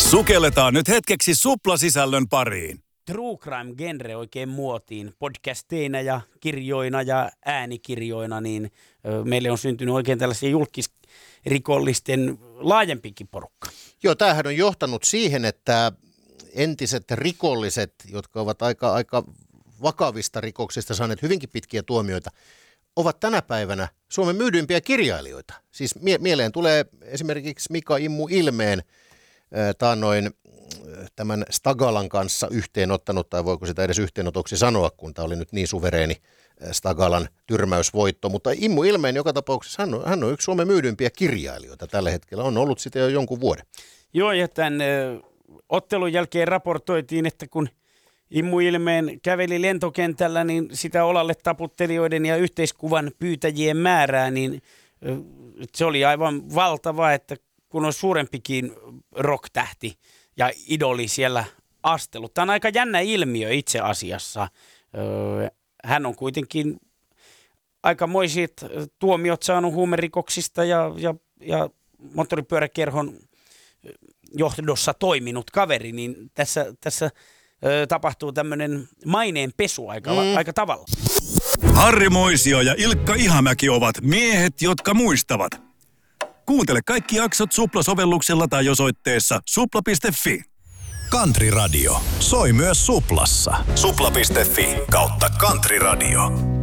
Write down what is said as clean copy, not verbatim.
Sukelletaan nyt hetkeksi Supla-sisällön pariin. True crime-genre oikein muotiin podcasteina ja kirjoina ja äänikirjoina, niin meille on syntynyt oikein tällaisia julkisrikollisten laajempikin porukka. Joo, tämähän on johtanut siihen, että entiset rikolliset, jotka ovat aika vakavista rikoksista saaneet hyvinkin pitkiä tuomioita, ovat tänä päivänä Suomen myydyimpiä kirjailijoita. Siis mieleen tulee esimerkiksi Mika Immu Ilmeen taannoin tämän Stagalan kanssa yhteenottanut, tai voiko sitä edes yhteenotoksi sanoa, kun tämä oli nyt niin suvereeni Stagalan tyrmäysvoitto. Mutta Immu Ilmeen joka tapauksessa hän on yksi Suomen myydympiä kirjailijoita tällä hetkellä, on ollut sitä jo jonkun vuoden. Joo, ja tämän ottelun jälkeen raportoitiin, että kun Immu Ilmeen käveli lentokentällä, niin sitä olalle taputtelijoiden ja yhteiskuvan pyytäjien määrää, niin se oli aivan valtava, että kun on suurempikin rock-tähti ja idoli siellä astellut. Tämä on aika jännä ilmiö itse asiassa. Hän on kuitenkin aikamoiset tuomiot saanut huumerikoksista ja moottoripyöräkerhon johdossa toiminut kaveri, niin tässä tapahtuu tämmöinen maineen pesu aika tavalla. Harri Moisio ja Ilkka Ihamäki ovat miehet, jotka muistavat. Kuuntele kaikki jaksot Supla-sovelluksella tai osoitteessa supla.fi. Country Radio. Soi myös Suplassa. Supla.fi/Country Radio.